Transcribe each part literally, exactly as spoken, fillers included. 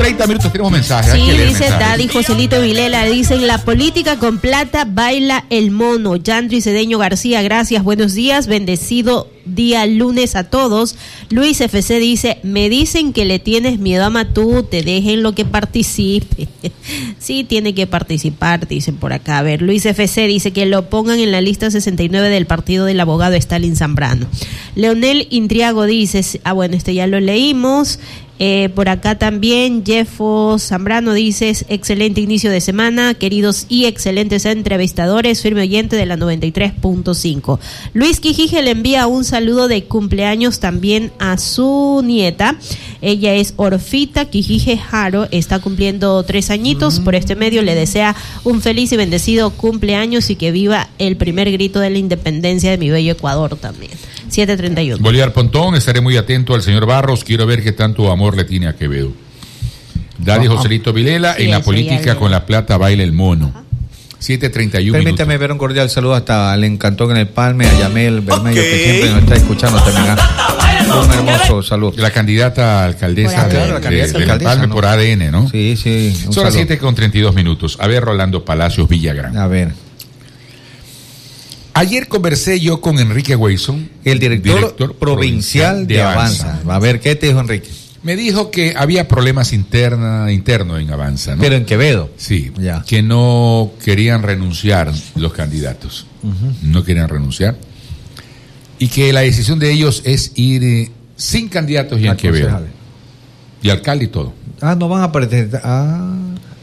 treinta minutos, tenemos mensajes. Sí, dice Daddy Joselito Vilela, dicen la política con plata baila el mono. Yandri Cedeño García, gracias, buenos días, bendecido día lunes a todos. Luis F C dice, me dicen que le tienes miedo a Matute, déjenlo que participe. Sí, tiene que participar, dicen por acá. A ver, Luis F C dice que lo pongan en la lista sesenta y nueve del partido del abogado Stalin Zambrano. Leonel Intriago dice, ah bueno, este ya lo leímos. Eh, por acá también Jeffo Zambrano dice, excelente inicio de semana, queridos y excelentes entrevistadores, firme oyente de la noventa y tres punto cinco. Luis Quijije le envía un saludo de cumpleaños también a su nieta. Ella es Orfita Quijije Jaro, está cumpliendo tres añitos. Por este medio le desea un feliz y bendecido cumpleaños y que viva el primer grito de la independencia de mi bello Ecuador también. siete treinta y uno. Bolívar Pontón, estaré muy atento al señor Barros, quiero ver qué tanto amor le tiene a Quevedo. Daddy oh, Joselito Vilela, sí, en la política con la plata baila el mono. Ajá. siete treinta y uno. Permítame minutos. ver un cordial saludo hasta al Encantón en el Palme, a Yamel Bermejo, okay, que siempre nos está escuchando también. Un hermoso saludo. La candidata alcaldesa de, claro, la de, de, de El Palme, ¿no? Por A D N, ¿no? Sí, sí. Son las siete con treinta y dos minutos. A ver, Rolando Palacios Villagrán. A ver. Ayer conversé yo con Enrique Weisson, el director, director provincial, provincial de Avanza. Avanza. A ver, ¿qué te dijo Enrique? Me dijo que había problemas interna, internos en Avanza, ¿no? Pero en Quevedo. Sí, ya. Que no querían renunciar los candidatos, uh-huh. no querían renunciar, y que la decisión de ellos es ir eh, sin candidatos y en Quevedo. Y alcalde y todo. Ah, no van a presentar. Ah.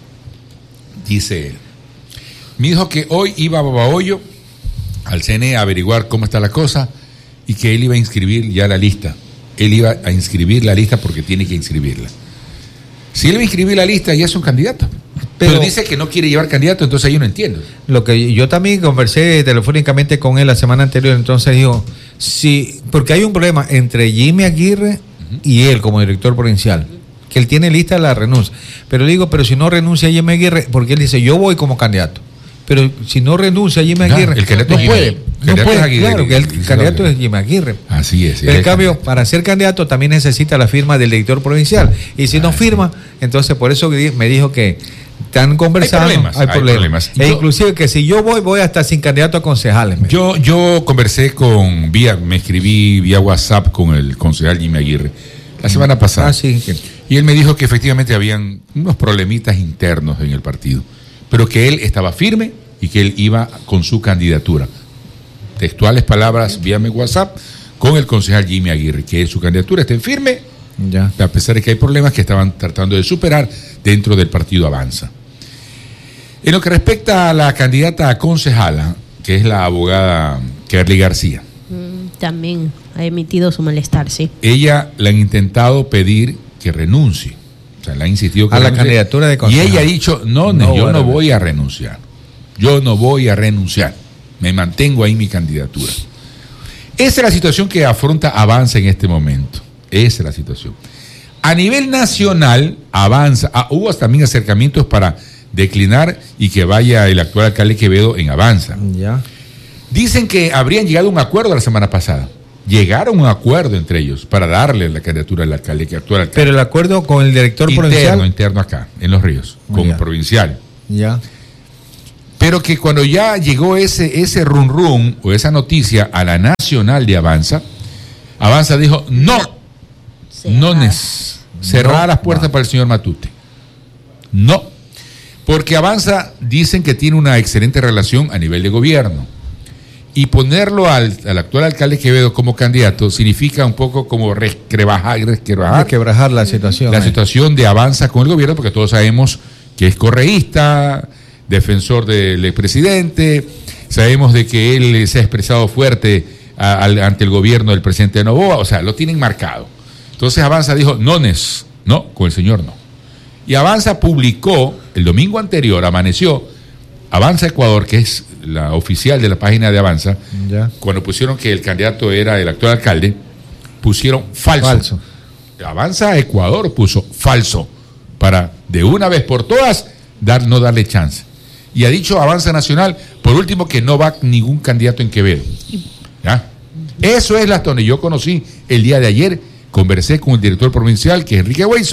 Dice él. Me dijo que hoy iba a Babahoyo al C N E a averiguar cómo está la cosa y que él iba a inscribir ya la lista. Él iba a inscribir la lista porque tiene que inscribirla. Si él va a inscribir la lista, ya es un candidato. Pero, Pero dice que no quiere llevar candidato, entonces yo no entiendo. Lo que yo también conversé telefónicamente con él la semana anterior, entonces dijo, sí, porque hay un problema entre Jimmy Aguirre uh-huh. y él como director provincial, que él tiene lista la renuncia. Pero le digo, pero si no renuncia a Jimmy Aguirre, porque él dice, yo voy como candidato. Pero si no renuncia a Jimmy Aguirre, el no Jimmy, puede. No puede, Aguirre, claro, que el candidato es Jimmy Aguirre. Así es. Pero en cambio, para ser candidato también necesita la firma del director provincial. Y si ah, no firma, sí. entonces por eso me dijo que están conversando. Hay problemas. Hay problemas. Hay problemas. E yo, inclusive que si yo voy, voy hasta sin candidato a concejales. Yo, yo conversé con, vía, me escribí vía WhatsApp con el concejal Jimmy Aguirre la semana pasada. Ah, sí. Y él me dijo que efectivamente habían unos problemitas internos en el partido, pero que él estaba firme y que él iba con su candidatura. Textuales palabras vía mi WhatsApp con el concejal Jimmy Aguirre, que su candidatura esté firme, ya. a pesar de que hay problemas que estaban tratando de superar dentro del partido Avanza. En lo que respecta a la candidata a concejala, que es la abogada Kerly García. Mm, también ha emitido su malestar, sí. Ella le han intentado pedir que renuncie. O sea, le ha insistido que a renuncie, la candidatura de concejala. Y ella ha dicho, no, no yo no voy a renunciar. Yo no voy a renunciar, me mantengo ahí mi candidatura. Esa es la situación que afronta Avanza en este momento. Esa es la situación. A nivel nacional, Avanza, ah, hubo también acercamientos para declinar y que vaya el actual alcalde Quevedo en Avanza. Ya. Dicen que habrían llegado a un acuerdo la semana pasada. Llegaron a un acuerdo entre ellos para darle la candidatura al alcalde, que actual alcalde. Pero el acuerdo con el director interno, provincial. Interno acá, en Los Ríos, con ya. el provincial. Ya. Pero que cuando ya llegó ese, ese run run o esa noticia a la nacional de Avanza, Avanza dijo, no, no, no cerrar las puertas no. para el señor Matute. No, porque Avanza dicen que tiene una excelente relación a nivel de gobierno. Y ponerlo al, al actual alcalde Quevedo como candidato significa un poco como resquebrajar, resquebrajar, resquebrajar la situación. La eh. situación de Avanza con el gobierno, porque todos sabemos que es correísta, defensor del expresidente, sabemos de que él se ha expresado fuerte a, a, ante el gobierno del presidente Noboa, o sea, lo tienen marcado. Entonces Avanza dijo, no, Nes, no, con el señor no. Y Avanza publicó, el domingo anterior, amaneció, Avanza Ecuador, que es la oficial de la página de Avanza, ya. cuando pusieron que el candidato era el actual alcalde, pusieron falso. falso. Avanza Ecuador puso falso, para de una vez por todas dar, no darle chance. Y ha dicho Avanza Nacional, por último, que no va ningún candidato en Quevedo. ¿Ya? Eso es la zona. Yo conocí el día de ayer, conversé con el director provincial, que es Enrique Weisson,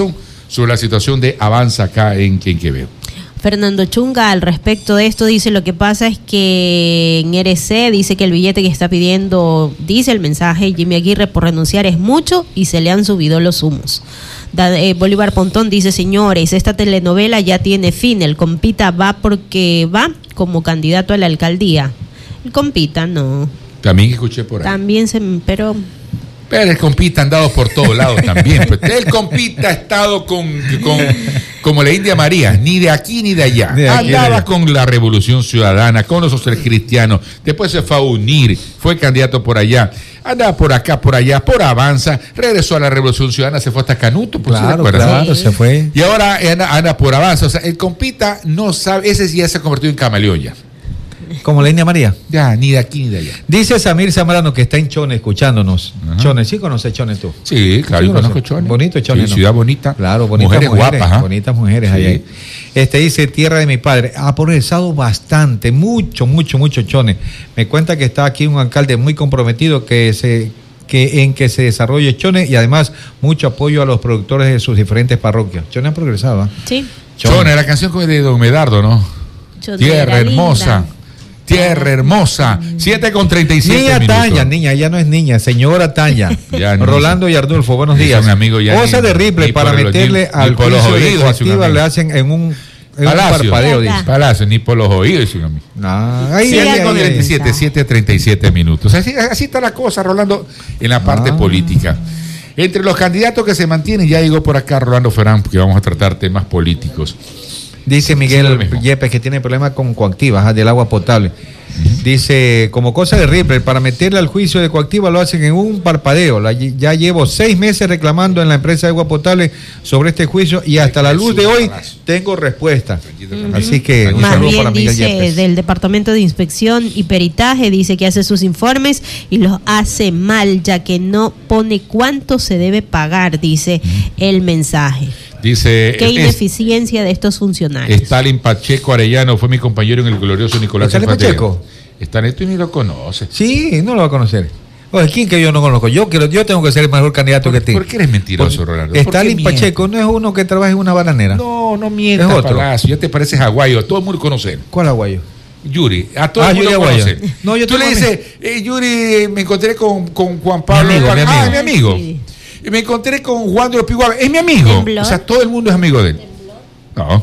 sobre la situación de Avanza acá en Quevedo. Fernando Chunga al respecto de esto dice: lo que pasa es que en R C dice que el billete que está pidiendo, dice el mensaje, Jimmy Aguirre por renunciar es mucho y se le han subido los humos. Da, eh, Bolívar Pontón dice: señores, esta telenovela ya tiene fin, el compita va porque va como candidato a la alcaldía. El compita no. También escuché por ahí. También se, pero... Pero el compita ha andado por todos lados también. Pues. El compita ha estado con, con como la India María, ni de aquí ni de allá. De Andaba con la Revolución Ciudadana, con los social cristianos, después se fue a unir, fue candidato por allá, andaba por acá, por allá, por Avanza, regresó a la Revolución Ciudadana, se fue hasta Canuto, por claro, si claro, se fue. Y ahora anda, anda por Avanza. O sea, el compita no sabe, ese ya se ha convertido en camaleón ya. Como la India María. Ya, ni de aquí ni de allá. Dice Samir Zambrano que está en Chone escuchándonos. Ajá. Chone, ¿sí conoces Chone tú? Sí, claro, ¿Sí yo conozco Chone. Bonito Chone. Sí, ¿no? Ciudad bonita. Claro, bonitas mujeres, mujeres guapas. ¿eh? Bonitas mujeres sí. Allá. Este dice, tierra de mi padre. Ha progresado bastante, mucho, mucho, mucho Chone. Me cuenta que está aquí un alcalde muy comprometido que se... que en que se desarrolle Chone y además mucho apoyo a los productores de sus diferentes parroquias. Chone ha progresado. ¿eh? Sí. Chone, Chone la canción de Don Medardo, ¿no? Chone Tierra hermosa. Linda. Tierra hermosa, siete con treinta y siete niña minutos. Tanya, niña, ella no es niña, señora Tanya. Ya, no, Rolando y Ardulfo, buenos días. Cosa de Ripley para meterle ni, al juicio de coactiva le hacen en un, en Palacio, un parpadeo, dice. Palacio, ni por los oídos, dice uno. No, ahí, siete con treinta y siete, siete treinta y siete minutos. Así, así está la cosa, Rolando, en la parte ah. política. Entre los candidatos que se mantienen, ya llegó por acá Rolando Ferán, porque vamos a tratar temas políticos. Dice Miguel Yepes que tiene problemas con coactivas del agua potable. Uh-huh. Dice, como cosa de Ripper, para meterle al juicio de coactiva lo hacen en un parpadeo. La, ya llevo seis meses reclamando en la empresa de agua potable sobre este juicio y hasta la luz de hoy tengo respuesta. Uh-huh. Así que un Más saludo bien para Miguel dice Yepes. Del Departamento de Inspección y Peritaje, dice que hace sus informes y los hace mal, ya que no pone cuánto se debe pagar, dice uh-huh. el mensaje. Dice, qué ineficiencia es, de estos funcionarios. Stalin Pacheco Arellano fue mi compañero en el glorioso Nicolás ¿Stalin Pacheco? Stalin, tú ni lo conoces. Sí, no lo va a conocer. Oye, ¿quién que yo no conozco? Yo quiero, yo tengo que ser el mejor candidato ¿Por, que tú. ¿Por qué eres mentiroso, Rolando? Stalin Pacheco no es uno que trabaja en una bananera. No, no mientas, es Palacio. Ya te pareces aguayo, todo el mundo conoce. ¿Cuál aguayo? Yuri, a todo ah, el mundo Yuri conoce. No, yo tú le dices, eh, Yuri, me encontré con, con Juan Pablo. Mi amigo, mi amigo. Ah, mi amigo. Sí. Y me encontré con Juan de los Piguaves, es mi amigo. ¿Temblor? O sea, todo el mundo es amigo de él. No.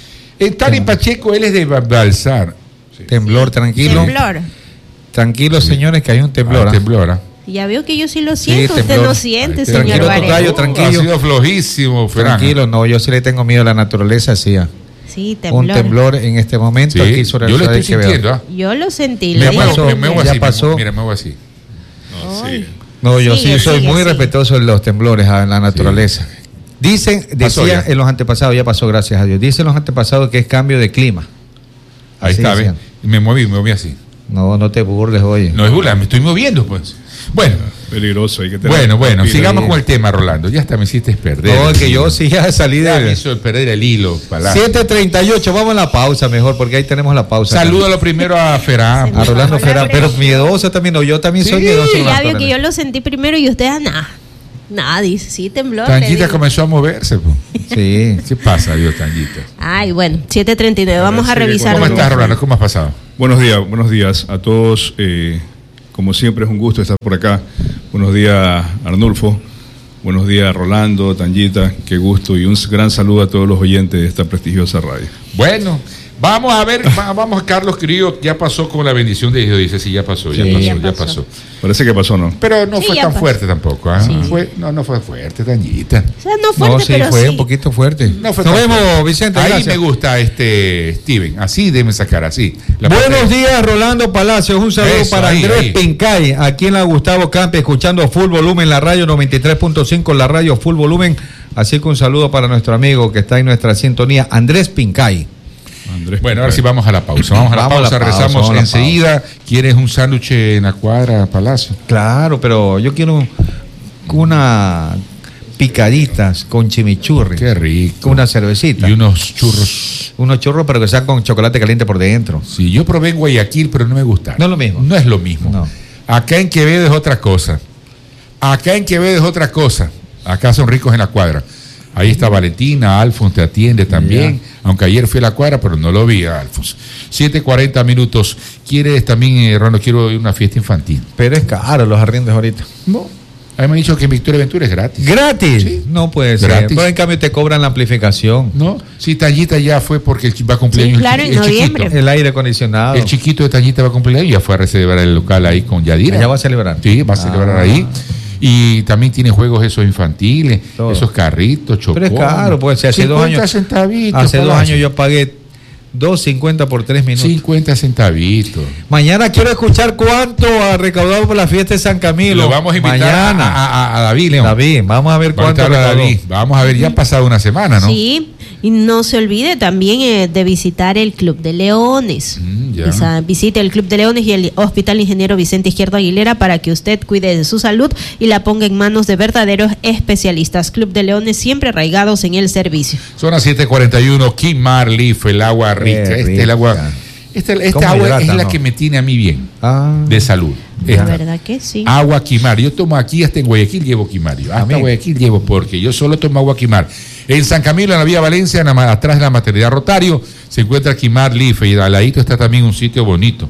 Stalin Pacheco, él es de Balsar. Sí. Temblor, tranquilo. Temblor. Tranquilo, sí. Señores, que hay un temblor. Ah, temblor, ¿eh? Ya veo que yo sí lo siento, sí, usted no siente, Ay, señor tranquilo, Varela. tocayo, tranquilo. Ha sido flojísimo, Ferán. Tranquilo, no, yo sí le tengo miedo a la naturaleza, sí. Sí, temblor. Un temblor en este momento sí, aquí sobre yo el lo estoy sintiendo, ¿eh? Yo lo sentí. Me muevo, me muevo ya así, pasó. Me, mira, me muevo así. No, sí. no yo sigue, sí soy sigue, muy sigue. respetuoso de los temblores en la naturaleza. Sí. Dicen, decían en los antepasados, ya pasó, gracias a Dios. Dicen los antepasados que es cambio de clima. Ahí así está, ¿ves? Me moví, me moví así. No, no te burles, oye. No es burla, me estoy moviendo, pues. Bueno. Peligroso, hay que tener. Bueno, bueno, sigamos con el tema, Rolando. Ya hasta me hiciste perder. No, que yo sí ya salí de. Ya me hizo perder el hilo. siete treinta y ocho, vamos a la pausa mejor, porque ahí tenemos la pausa. Salúdalo primero a Ferán. A Rolando Ferán, pero miedoso también, no, yo también sí, soy miedoso. Sí, ya vio que yo lo sentí primero y usted, nada. Nada, dice, sí, tembló. Tanguita comenzó a moverse. Po. Sí. ¿Qué pasa, Dios, Tanguita? Ay, bueno, siete treinta y nueve, vamos a, a revisar. ¿Cómo estás, Rolando? ¿Cómo has pasado? Buenos días, buenos días a todos. Eh, como siempre es un gusto estar por acá. Buenos días, Arnulfo. Buenos días, Rolando, Tanguita. Qué gusto y un gran saludo a todos los oyentes de esta prestigiosa radio. Bueno, vamos a ver, vamos a Carlos Crío, ya pasó con la bendición de Dios, dice, sí, ya pasó, ya, sí, pasó, ya, pasó, ya pasó. Parece que pasó, ¿no? Pero no sí, fue tan pasó. fuerte tampoco, ¿eh? Sí. Fue, no, no fue fuerte, Tanguita. O sea, no fuerte, no, sí, pero fue sí. un poquito fuerte. No fue Nos tan vemos, fuerte. Vicente. Ahí gracias. me gusta este Steven, así deben sacar, así. La Buenos parte... días, Rolando Palacios. Un saludo Eso, para ahí, Andrés ahí. Pincay, aquí en la Gustavo Campe, escuchando Full Volumen, la radio noventa y tres punto cinco, la radio Full Volumen. Así que un saludo para nuestro amigo que está en nuestra sintonía, Andrés Pincay. Andrés bueno, ahora sí vamos a la pausa. Vamos a la vamos pausa, a la pausa rezamos vamos enseguida. ¿Quieres un sándwich en la cuadra, Palacio? Claro, pero yo quiero una picaditas con chimichurri. Qué rico. Con una cervecita. Y unos churros. Unos churros, pero que sean con chocolate caliente por dentro. Sí, yo probé en Guayaquil, pero no me gusta. No es lo mismo. No es lo mismo. No. Acá en Quevedo es otra cosa. Acá en Quevedo es otra cosa. Acá son ricos en la cuadra. Ahí está Valentina, Alfons te atiende también, yeah. aunque ayer fui a la cuadra, pero no lo vi a Alfons. siete cuarenta minutos. ¿Quieres también, eh, Ronald, quiero ir a una fiesta infantil? Pero es caro los arriendos ahorita. No. A mí me han dicho que en Victoria Ventura es gratis. ¿Gratis? Sí. No puede ser. Gratis. Pero en cambio te cobran la amplificación. No, sí, Tallita ya fue porque va a cumplir años. Sí, claro, el, en el noviembre. Chiquito. El aire acondicionado. El chiquito de Tallita va a cumplir años y ya fue a celebrar el local ahí con Yadira. ¿Ya va a celebrar? Sí, va a celebrar ah. ahí. Y también tiene juegos esos infantiles, Todo. esos carritos, chocó. Pero es caro, pues si hace dos años. Centavitos, hace dos palacio. años yo pagué dos cincuenta por tres minutos. cincuenta centavitos. Mañana quiero escuchar cuánto ha recaudado por la fiesta de San Camilo. Lo vamos a invitar Mañana. A, a, a David, León. David, vamos a ver Vamos cuánto a, recaudó. David. Vamos a ver, ya ha pasado una semana, ¿no? Sí, y no se olvide también eh, de visitar el Club de Leones. Mm, ya. Visa- visite el Club de Leones y el Hospital Ingeniero Vicente Izquierdo Aguilera para que usted cuide de su salud y la ponga en manos de verdaderos especialistas. Club de Leones siempre arraigados en el servicio. Son las siete cuarenta y uno. Kimar Leaf, el agua rica. Qué Este es el rica. agua. Esta, esta ¿Cómo agua hidrata, es la no? que me tiene a mí bien. Ah. De salud. La Esta. verdad que sí. Agua Quimar. Yo tomo aquí, hasta en Guayaquil llevo Quimar. Hasta Amén. Guayaquil llevo porque yo solo tomo agua Quimar. En San Camilo, en la Vía Valencia, en la- atrás de la maternidad Rotario, se encuentra Quimar Leaf y al ladito está también un sitio bonito.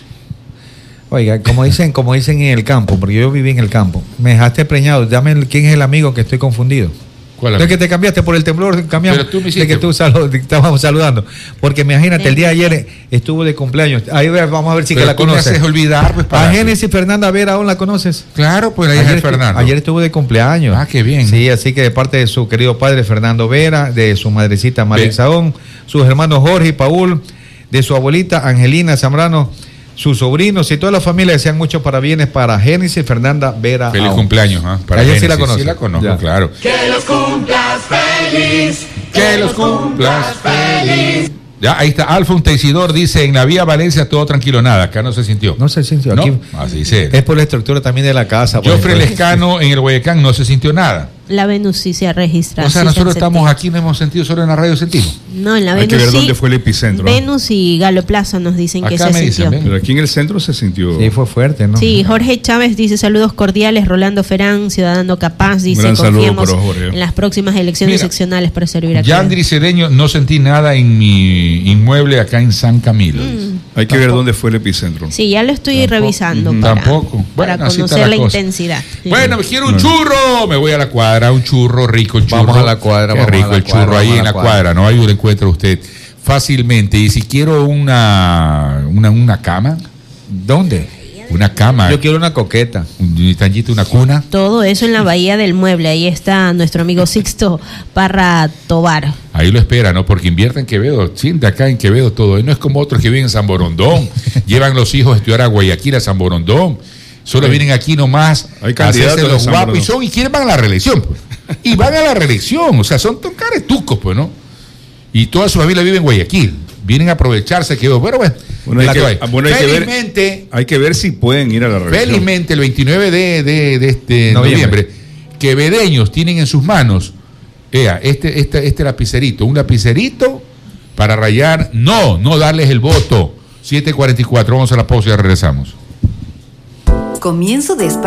Oiga, como dicen, como dicen en el campo, porque yo viví en el campo, me dejaste preñado, dame el- quién es el amigo que estoy confundido. ¿Cuál Entonces amigo? que te cambiaste por el temblor, cambiamos. Pero tú me de hiciste, que tú salu- de que estábamos saludando. Porque imagínate, el día de ayer estuvo de cumpleaños. Ahí ve- vamos a ver si que Pero la tú me conoces. haces olvidar, pues, A para- Génesis Fernanda Vera, ¿aún la conoces? Claro, pues la hija de estu- Fernando. ayer estuvo de cumpleaños. Ah, qué bien. Sí, así que de parte de su querido padre Fernando Vera, de su madrecita María Bien. Saón, sus hermanos Jorge y Paul, de su abuelita Angelina Zambrano, sus sobrinos y toda la familia desean muchos parabienes para Génesis Fernanda Vera. Feliz Aún. cumpleaños, ¿ah? Ella sí Génesis. la conoce. Sí la conozco, Ya. claro. Que los cumplas feliz. Que los cumplas feliz. Ya, ahí está. Alfons Teisidor dice, en la Vía Valencia todo tranquilo, nada. Acá no se sintió. No se sintió ¿No? aquí. Así dice. Es por la estructura también de la casa. por Joffre ejemplo. Lescano en el Guayacán no se sintió nada. La Venus sí se ha registrado. O sea, sí se nosotros han estamos sentido. aquí, no hemos sentido, solo en la radio sentimos. No, en la Hay Venus que ver sí. dónde fue el epicentro, ¿no? Venus y Galo Plaza nos dicen que Acá se me sintió. dicen, ven. Pero aquí en el centro se sintió. Sí, fue fuerte, ¿no? Sí, Jorge Chávez dice saludos cordiales, Rolando Ferán, ciudadano capaz, dice gran saludo confiemos para Jorge. en las próximas elecciones Mira, seccionales para servir aquí. Yandri Cedeño, no sentí nada en mi inmueble acá en San Camilo. Hay que ver dónde fue el epicentro. Sí, ya lo estoy Tampoco. revisando Ujú. para, Tampoco. para Bueno, así está conocer la la cosa. intensidad. Sí. Bueno, me quiero un churro. Me voy a la cuadra, un churro rico, el churro. Vamos a la cuadra, Qué vamos a rico la el cuadra, churro ahí vamos a en la la cuadra. cuadra, ¿no? Ahí lo encuentra usted fácilmente. Y si quiero una, una, una cama, ¿Dónde? una cama, Yo quiero una coqueta. un tallito, una cuna. Todo eso en la Bahía del Mueble. Ahí está nuestro amigo Sixto Parra Tobar. Ahí lo espera, ¿no? Porque invierte en Quevedo, siente acá en Quevedo todo. Y no es como otros que viven en San Borondón. Llevan los hijos a estudiar a Guayaquil, a San Borondón. Solo Hay- vienen aquí nomás hay a candidatos hacerse de los San guapos y Borondón. son y quieren van a la reelección, pues. Y van a la reelección, o sea, son tan caretucos, pues, ¿no? Y toda su familia vive en Guayaquil. Vienen a aprovecharse que, bueno, bueno, Bueno, hay la que- que hay. ah, bueno, hay que ver- Felizmente, Hay que ver si pueden ir a la reelección. felizmente, el veintinueve de, de, de este Noviembre. noviembre, quevedeños tienen en sus manos, ea, este, este, este lapicerito, un lapicerito para rayar, no, no darles el voto. siete cuarenta y cuatro, vamos a la pausa y ya regresamos. Comienzo de